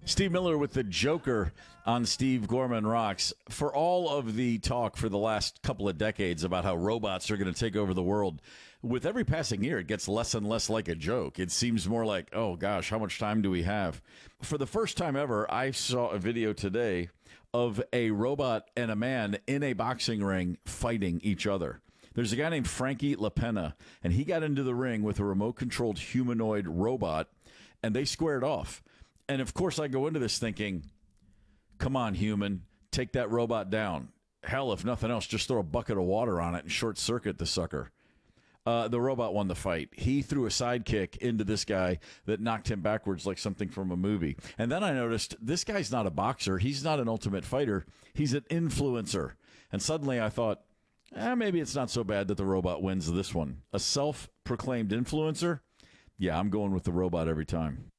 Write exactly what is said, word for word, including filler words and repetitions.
Steve Miller with the Joker on Steve Gorman Rocks. For all of the talk for the last couple of decades about how robots are going to take over the world, with every passing year, it gets less and less like a joke. It seems more like, oh gosh, how much time do we have? For the first time ever, I saw a video today of a robot and a man in a boxing ring fighting each other. There's a guy named Frankie LaPena, and he got into the ring with a remote-controlled humanoid robot, and they squared off. And, of course, I go into this thinking, come on, human, take that robot down. Hell, if nothing else, just throw a bucket of water on it and short-circuit the sucker. Uh, the robot won the fight. He threw a sidekick into this guy that knocked him backwards like something from a movie. And then I noticed this guy's not a boxer. He's not an ultimate fighter. He's an influencer. And suddenly I thought, eh, maybe it's not so bad that the robot wins this one. A self-proclaimed influencer? Yeah, I'm going with the robot every time.